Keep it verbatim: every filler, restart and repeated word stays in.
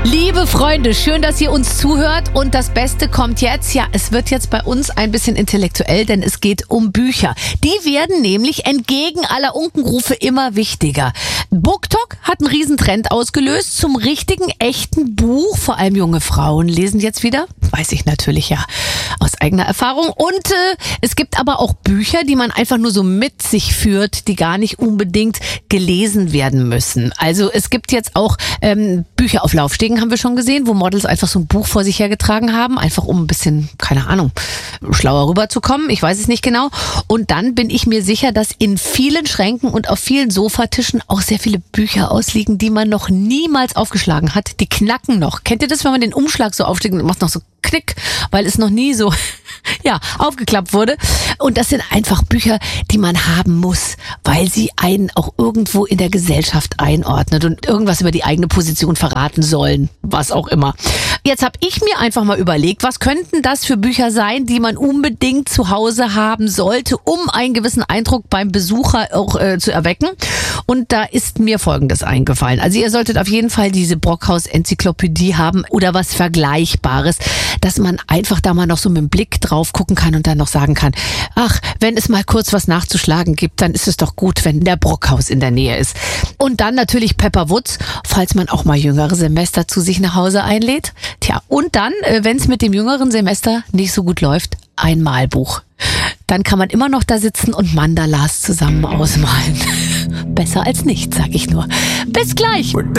Liebe Freunde, schön, dass ihr uns zuhört und das Beste kommt jetzt. Ja, es wird jetzt bei uns ein bisschen intellektuell, denn es geht um Bücher. Die werden nämlich entgegen aller Unkenrufe immer wichtiger. BookTok hat einen Riesentrend ausgelöst zum richtigen, echten Buch. Vor allem junge Frauen lesen jetzt wieder. Weiß ich natürlich ja aus eigener Erfahrung. Und äh, es gibt aber auch Bücher, die man einfach nur so mit sich führt, die gar nicht unbedingt gelesen werden müssen. Also es gibt jetzt auch ähm, Bücher auf Laufstegen, haben wir schon gesehen, wo Models einfach so ein Buch vor sich hergetragen haben, einfach um ein bisschen, keine Ahnung, schlauer rüberzukommen. Ich weiß es nicht genau. Und dann bin ich mir sicher, dass in vielen Schränken und auf vielen Sofatischen auch sehr viele Bücher ausliegen, die man noch niemals aufgeschlagen hat. Die knacken noch. Kennt ihr das, wenn man den Umschlag so aufschlägt und macht noch so Knick, weil es noch nie so ja aufgeklappt wurde? Und das sind einfach Bücher, die man haben muss, weil sie einen auch irgendwo in der Gesellschaft einordnet und irgendwas über die eigene Position verraten sollen, was auch immer. Jetzt habe ich mir einfach mal überlegt, was könnten das für Bücher sein, die man unbedingt zu Hause haben sollte, um einen gewissen Eindruck beim Besucher auch äh, zu erwecken. Und da ist mir Folgendes eingefallen. Also ihr solltet auf jeden Fall diese Brockhaus-Enzyklopädie haben oder was Vergleichbares, dass man einfach da mal noch so mit dem Blick drauf gucken kann und dann noch sagen kann, ach, wenn es mal kurz was nachzuschlagen gibt, dann ist es doch gut, wenn der Brockhaus in der Nähe ist. Und dann natürlich Pepper Woods, falls man auch mal jüngere Semester zu sich nach Hause einlädt. Tja, und dann, wenn es mit dem jüngeren Semester nicht so gut läuft, ein Malbuch. Dann kann man immer noch da sitzen und Mandalas zusammen ausmalen. Besser als nichts, sag ich nur. Bis gleich!